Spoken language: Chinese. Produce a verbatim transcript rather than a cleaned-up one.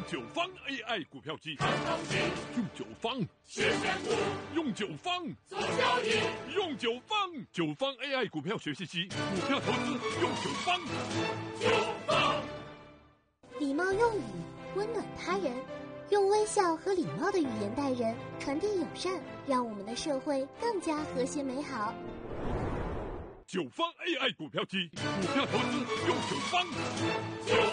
九方 A I 股票机， 看东西， 用九方学选股， 用九方做交易， 用九方九方 A I 股票学习机，股票投资用九方。 九方。 礼貌用语，温暖他人，用微笑和礼貌的语言待人，传递友善，让我们的社会更加和谐美好。 九方 A I 股票机，股票投资用九方。 九